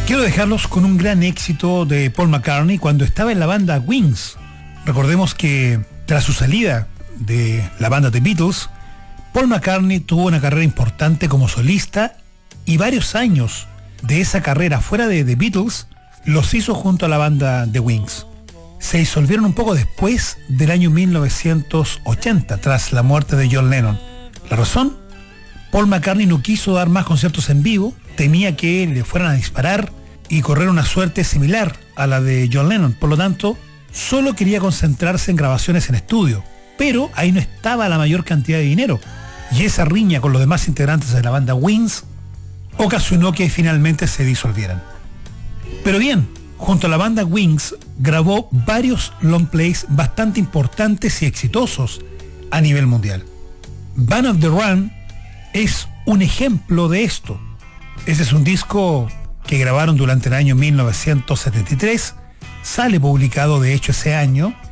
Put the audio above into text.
Quiero dejarlos con un gran éxito de Paul McCartney cuando estaba en la banda Wings. Recordemos que tras su salida de la banda The Beatles, Paul McCartney tuvo una carrera importante como solista y varios años de esa carrera fuera de The Beatles los hizo junto a la banda The Wings. Se disolvieron un poco después del año 1980, tras la muerte de John Lennon. ¿La razón? Paul McCartney no quiso dar más conciertos en vivo, temía que le fueran a disparar y correr una suerte similar a la de John Lennon. Por lo tanto, solo quería concentrarse en grabaciones en estudio. Pero ahí no estaba la mayor cantidad de dinero. Y esa riña con los demás integrantes de la banda Wings ocasionó que finalmente se disolvieran. Pero bien, junto a la banda Wings grabó varios long plays bastante importantes y exitosos a nivel mundial. Band of the Run es un ejemplo de esto. Ese es un disco que grabaron durante el año 1973, sale publicado de hecho ese año,